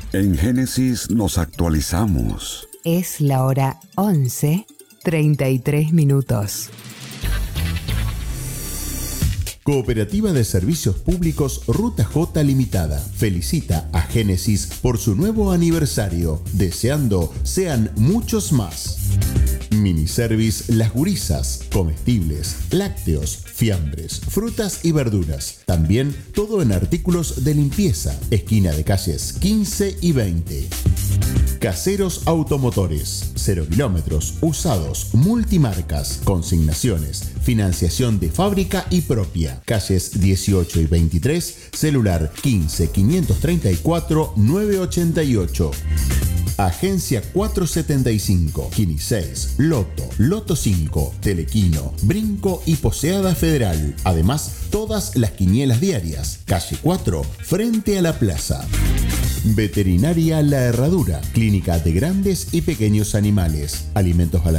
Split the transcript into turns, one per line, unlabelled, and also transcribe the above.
En Génesis nos actualizamos.
Es la hora 11:33.
Cooperativa de Servicios Públicos Ruta J Limitada felicita a Génesis por su nuevo aniversario, deseando sean muchos más. Miniservice Las Gurisas, comestibles, lácteos, fiambres, frutas y verduras. También todo en artículos de limpieza. Esquina de calles 15 y 20. Caseros Automotores, 0 kilómetros, usados, multimarcas, consignaciones, financiación de fábrica y propia. Calles 18 y 23, celular 15 534 988. Agencia 475, Kini 6, Loto 5, Telequino, Brinco y Poseada Federal. Además, todas las quinielas diarias. Calle 4, frente a la plaza. Veterinaria La Herradura, clínica de grandes y pequeños animales. Alimentos a la